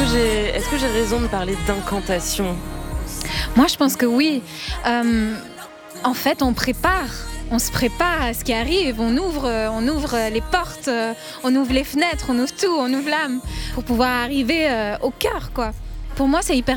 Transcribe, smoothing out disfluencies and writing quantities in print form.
est-ce que j'ai raison de parler d'incantation ? Moi, je pense que oui. En fait, on se prépare à ce qui arrive. On ouvre les portes, on ouvre les fenêtres, on ouvre tout, on ouvre l'âme pour pouvoir arriver au cœur, quoi. Pour moi, c'est hyper